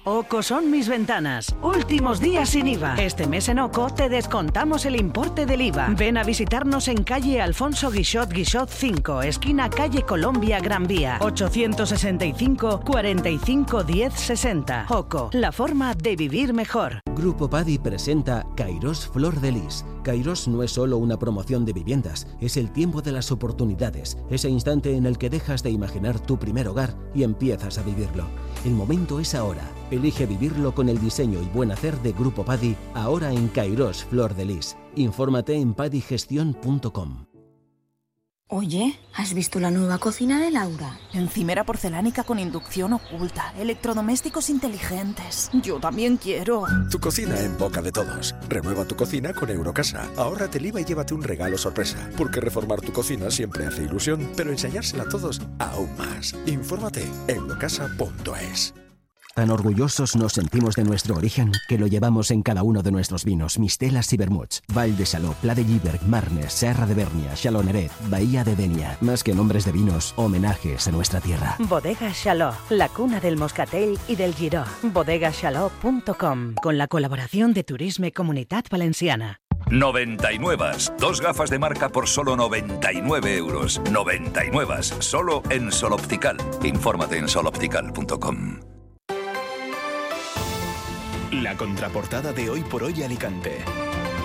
Oco son mis ventanas. Últimos días sin IVA. Este mes en Oco te descontamos el importe del IVA. Ven a visitarnos en calle Alfonso Guixot 5, esquina calle Colombia Gran Vía, 865 45 10 60. Oco, la forma de vivir mejor. Grupo Padi presenta Kairos Flor de Lis. Kairos no es solo una promoción de viviendas, es el tiempo de las oportunidades, ese instante en el que dejas de imaginar tu primer hogar y empiezas a vivirlo. El momento es ahora. Elige vivirlo con el diseño y buen hacer de Grupo Padi, ahora en Kairos Flor de Lis. Infórmate en padigestión.com. Oye, ¿has visto la nueva cocina de Laura? Encimera porcelánica con inducción oculta, electrodomésticos inteligentes. Yo también quiero. Tu cocina en boca de todos. Renueva tu cocina con Eurocasa. Ahórrate el IVA y llévate un regalo sorpresa. Porque reformar tu cocina siempre hace ilusión, pero enseñársela a todos aún más. Infórmate en eurocasa.es. Tan orgullosos nos sentimos de nuestro origen que lo llevamos en cada uno de nuestros vinos, mistelas y vermuts. Val de Saló, Pla de Lliberg, Marnes, Serra de Bernia, Xaloneret, Bahía de Denia. Más que nombres de vinos, homenajes a nuestra tierra. Bodega Xaló, la cuna del moscatel y del giró. bodegaxaló.com, con la colaboración de Turisme Comunitat Valenciana. 99. Dos gafas de marca por solo 99 euros. 99. Solo en Sol Optical. Infórmate en soloptical.com. La contraportada de Hoy por Hoy Alicante.